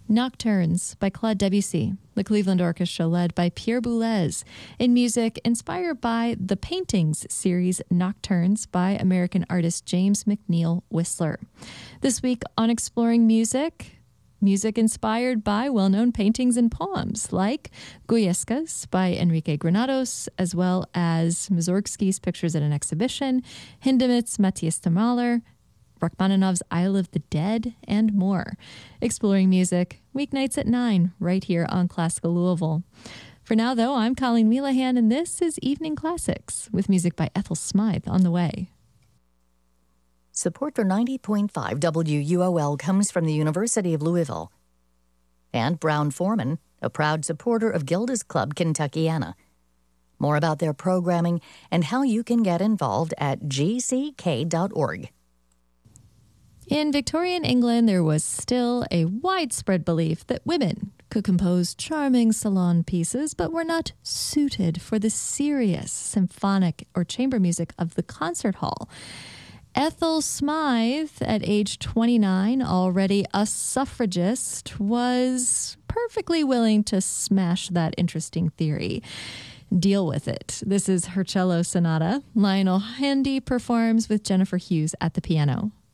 Nocturnes by Claude Debussy, the Cleveland Orchestra led by Pierre Boulez, in music inspired by the Paintings series Nocturnes by American artist James McNeill Whistler. This week on Exploring Music, music inspired by well-known paintings and poems like Goyescas by Enrique Granados, as well as Mussorgsky's Pictures at an Exhibition, Hindemith's Matthias de Mahler, Rachmaninoff's Isle of the Dead, and more. Exploring Music, weeknights at 9, right here on Classical Louisville. For now, though, I'm Colleen Wheelahan, and this is Evening Classics, with music by Ethel Smythe on the way. Support for 90.5 WUOL comes from the University of Louisville. And Brown-Forman, a proud supporter of Gilda's Club Kentuckiana. More about their programming and how you can get involved at gck.org. In Victorian England, there was still a widespread belief that women could compose charming salon pieces, but were not suited for the serious symphonic or chamber music of the concert hall. Ethel Smythe, at age 29, already a suffragist, was perfectly willing to smash that interesting theory. Deal with it. This is her cello sonata. Lionel Handy performs with Jennifer Hughes at the piano.